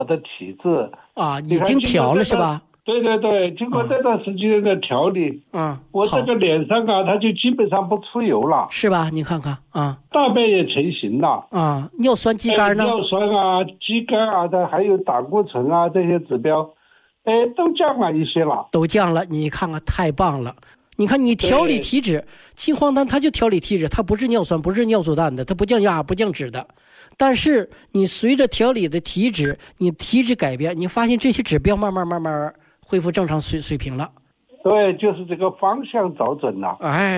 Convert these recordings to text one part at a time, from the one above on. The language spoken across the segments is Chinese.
我的体质啊，已经调了是吧？ 对对对，经过这段时间的调理，我这个脸上啊，它就基本上不出油了， 是吧？你看看啊， 大便也成型了啊，尿酸肌酐呢？ 尿酸啊、肌酐啊的，还有胆固醇啊这些指标，都降了一些了， 都降了。你看看，太棒了！你看你调理体脂，青黄丹它就调理体脂，它不是尿酸，不是尿素氮的，它不降压、不降脂的。但是你随着调理的体脂，你体脂改变，你发现这些指标慢慢恢复正常水平了。 对，就是这个方向找准了。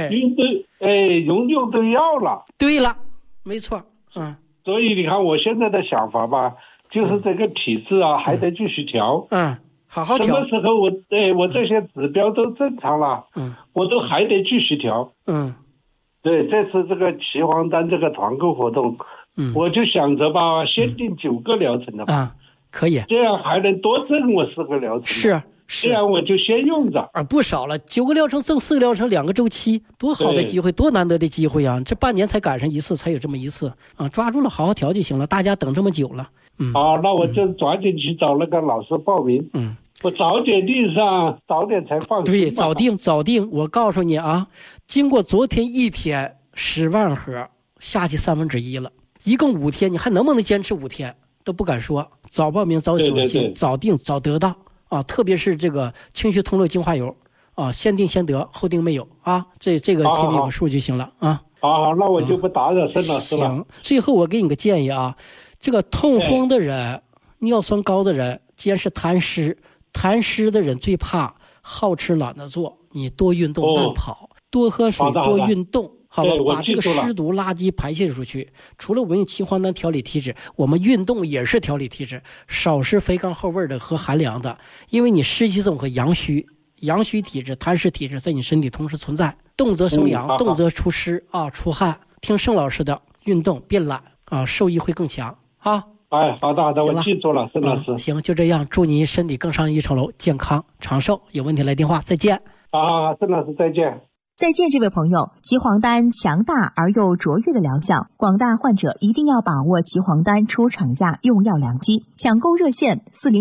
用对药了。 对了，没错。 所以你看我现在的想法吧，就是这个体质啊，还得继续调。 好好调。 什么时候我这些指标都正常了，我都还得继续调。对，这次这个齐黄丹这个团购活动，我就想着吧，先定9个疗程的吧。 可以， 这样还能多挣我4个疗程。 是， 这样我就先用着。 不少了，9个疗程挣4个疗程，2个周期，多好的机会，多难得的机会啊！这半年才赶上一次，才有这么一次啊！抓住了，好好调就行了。大家等这么久了， 好，那我就抓紧去找那个老师报名。我早点订上，早点才放心。 对，早订。我告诉你啊，经过昨天1天10万盒下去1/3了，一共5天，你还能不能坚持5天？都不敢说，早报名早手续，早订早得到啊！特别是这个清血通络精华油啊，先订先得，后订没有啊！这个心里有个数就行了啊！ 好，那我就不打扰申老师了。 行，最后我给你个建议啊，这个痛风的人、尿酸高的人，既然是痰湿的人最怕好吃懒得做，你多运动慢跑，多喝水，多运动。好吧，把这个湿毒垃圾排泄出去。除了我们用齐黄丹调理体脂，我们运动也是调理体脂，少吃肥甘厚味的和寒凉的，因为你湿气重和阳虚体质、痰湿体质在你身体同时存在，动则生阳，动则出湿啊，出汗。听盛老师的，运动变懒啊，受益会更强啊。 好的，我记住了，盛老师。 行，就这样，祝您身体更上一层楼，健康长寿。有问题来电话，再见。 好，盛老师再见。 再见，这位朋友。齐黄丹强大而又卓越的疗效，广大患者一定要把握齐黄丹出厂价用药良机。抢购热线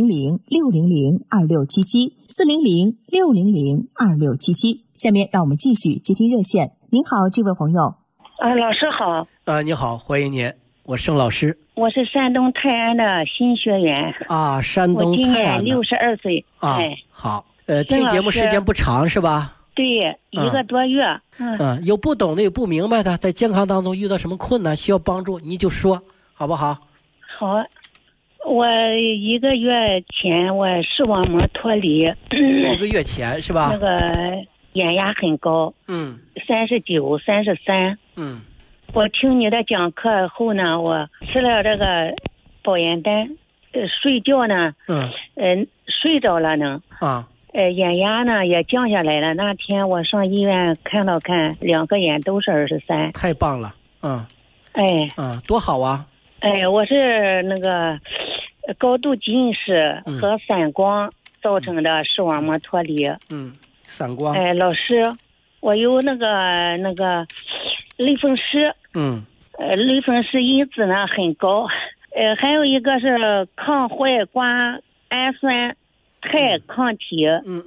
400-600-2677，400-600-2677。下面让我们继续接听热线。您好，这位朋友。 老师好。 你好，欢迎您，我盛老师。 我是山东泰安的新学员啊，山东泰安的。 我今年62岁。 好，听节目时间不长是吧？ 对，1个多月。 有不懂的，有不明白的，在健康当中遇到什么困难需要帮助，你就说，好不好？ 好，我1个月前我视网膜脱离。 1个月前是吧？ 那个眼压很高，39、33。我听你的讲课后呢，我吃了这个保元丹，睡觉呢，睡着了呢。眼压呢也降下来了。那天我上医院看，2个眼都是23。 太棒了，多好啊！ 我是那个高度近视和散光造成的视网膜脱离。 散光。 老师，我有那个类风湿。类风湿因子呢很高。还有一个是抗坏瓜氨酸肽抗体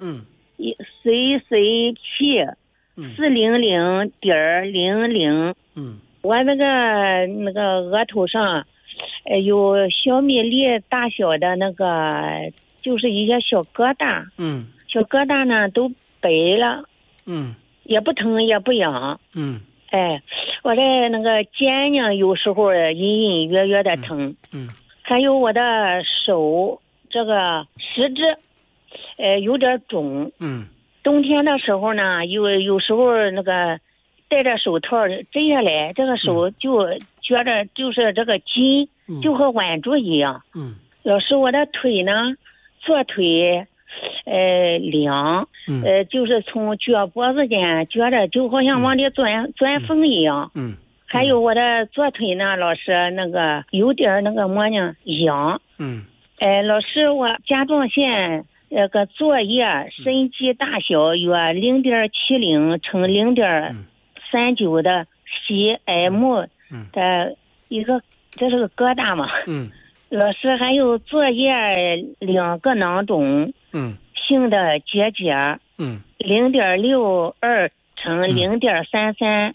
CCP 400.00。我那个额头上有小米粒大小的那个，就是一些小疙瘩。小疙瘩呢都白了。也不疼也不痒。我的那个肩呢有时候隐隐约约的疼。还有我的手这个食指有点肿。冬天的时候呢，有时候那个戴着手套摘下来，这个手就觉得就是这个筋就和挽住一样。老师，我的腿呢，左腿凉，就是从脚脖子间觉得就好像往里钻风一样。还有我的左腿呢，老师那个有点那个么呢痒。老师，我甲状腺那个作业身积大小约0.70乘0.39的 cm 的一个，这是个疙瘩嘛。 老师还有作业2个囊肿，性的结节，0.62乘0.33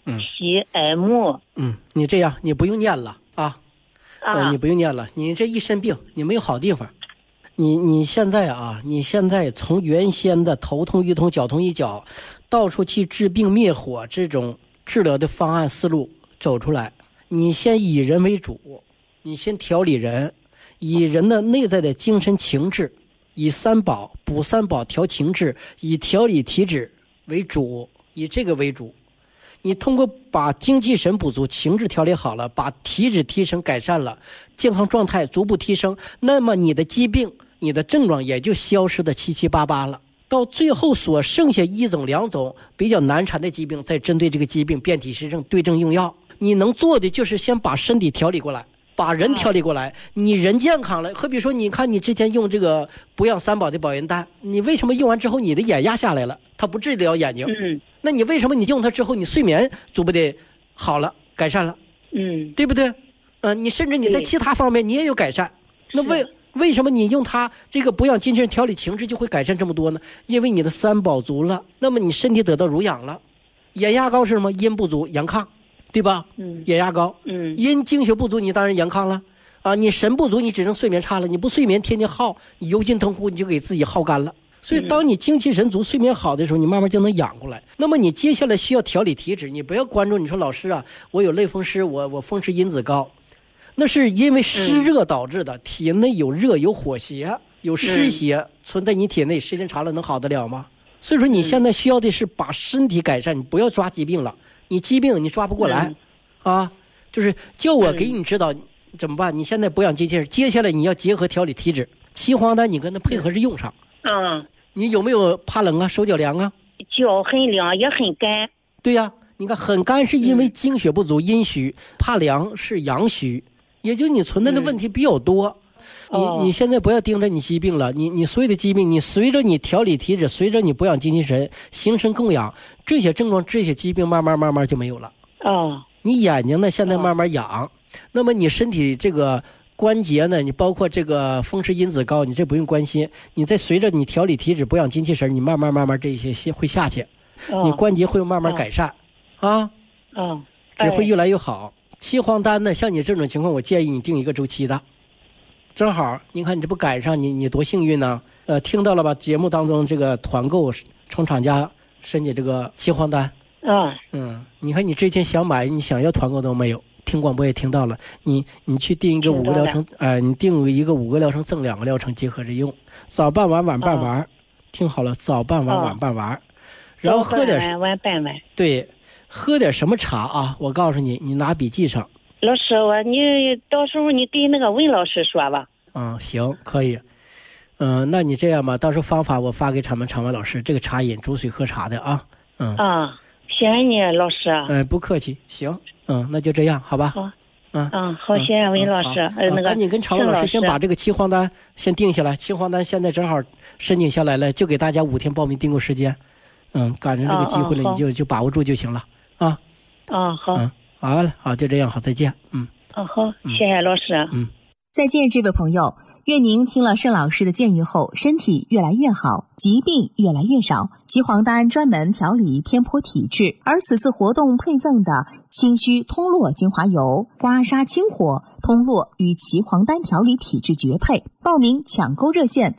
PM。 你这样你不用念了啊，你不用念了，你这一身病你没有好地方。你现在啊，你现在从原先的头痛医头脚痛医脚，到处去治病灭火这种治疗的方案思路走出来，你先以人为主，你先调理人，以人的内在的精神情志，以3宝补3宝调情志，以调理体质为主，以这个为主。你通过把精气神补足，情志调理好了，把体质提升改善了，健康状态逐步提升，那么你的疾病你的症状也就消失的七七八八了。到最后所剩下1种2种比较难缠的疾病，再针对这个疾病遍体施症，对症用药。你能做的就是先把身体调理过来，把人调理过来，你人健康了。比说你看你之前用这个补养3宝的保元丹，你为什么用完之后你的眼压下来了？它不治疗眼睛，那你为什么你用它之后你睡眠逐步的好了改善了？对不对？你甚至你在其他方面你也有改善。那为什么你用它这个补养精神调理情志就会改善这么多呢？因为你的3宝足了，那么你身体得到濡养了。眼压高是什么？阴不足阳亢，对吧？眼压高，阴精血不足，你当然阳亢了啊。你神不足，你只能睡眠差了。你不睡眠，天天耗，你油尽灯枯，你就给自己耗干了。所以当你精气神足睡眠好的时候，你慢慢就能养过来。那么你接下来需要调理体质，你不要关注你说老师啊，我有类风湿，我风湿因子高，那是因为湿热导致的，体内有热有火邪有湿邪存在你体内，时间长了能好得了吗？所以说你现在需要的是把身体改善，你不要抓疾病了，你疾病你抓不过来啊，就是叫我给你指导怎么办。你现在补养机器人，接下来你要结合调理体质，岐黄丹你跟它配合着用上。你有没有怕冷啊？手脚凉啊？ 脚很凉也很干。 对呀，你看很干是因为精血不足，阴虚；怕凉是阳虚，也就你存在的问题比较多。你现在不要盯着你疾病了，你所有的疾病，你随着你调理体质，随着你补养精气神，形神供养，这些症状这些疾病慢慢就没有了。你眼睛呢现在慢慢养，那么你身体这个关节呢，你包括这个风湿因子高，你这不用关心，你再随着你调理体质补养精气神，你慢慢这些会下去，你关节会慢慢改善只会越来越好。岐黄丹呢，像你这种情况，我建议你定一个周期的，正好你看你这不赶上，你多幸运呢。听到了吧？节目当中这个团购从厂家申请这个岐黄丹。你看你之前想买，你想要团购都没有。听广播也听到了，你去定一个5个疗程，你定一个5个疗程赠2个疗程，结合着用，早半晚晚半丸，听好了，早半晚晚半丸，然后喝点晚半丸， 对，喝点什么茶啊？我告诉你，你拿笔记上。 老师，你到时候你给那个文老师说吧。 行，可以。那你这样吧，到时候方法我发给厂文老师，这个茶饮煮水喝茶的啊。 谢谢你老师。 不客气，行。那就这样，好吧？ 好，谢谢文老师。 赶紧跟常文老师先把这个岐黄丹先定下来。岐黄丹现在正好申请下来了，就给大家5天报名订购时间。赶上这个机会了，你就把握住就行了啊。 好。 好了，好，就这样，好，再见。 好，谢谢老师。 再见，这位朋友。愿您听了盛老师的建议后，身体越来越好，疾病越来越少。岐黄丹专门调理偏颇体质，而此次活动配赠的清虚通络精华油，刮痧清火，通络与岐黄丹调理体质绝配。报名抢购热线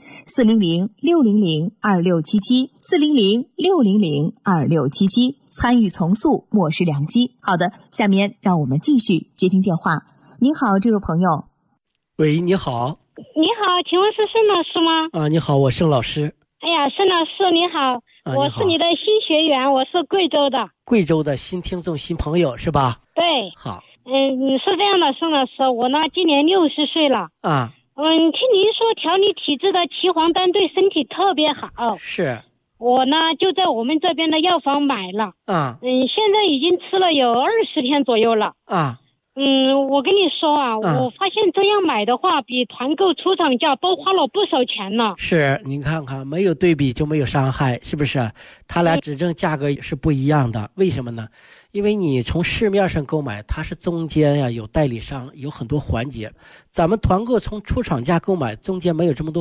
400-600-2677，400-600-2677，参与从速，莫失良机。好的，下面让我们继续接听电话。您好，这位朋友。 喂，你好。 你好，请问是盛老师吗？ 你好，我盛老师。 哎呀，盛老师你好，我是你的新学员，我是贵州的。 贵州的新听众、新朋友是吧？ 对。 好。 是这样的，盛老师，我呢今年60岁了。听您说调理体质的岐黄丹对身体特别好。 是。 我呢就在我们这边的药房买了。现在已经吃了有20天左右了。 我跟你说啊，我发现这样买的话，比团购出厂价多花了不少钱呢。 是，你看看，没有对比就没有伤害，是不是？他俩指证价格是不一样的，为什么呢？因为你从市面上购买，它是中间呀有代理商，有很多环节。咱们团购从出厂价购买，中间没有这么多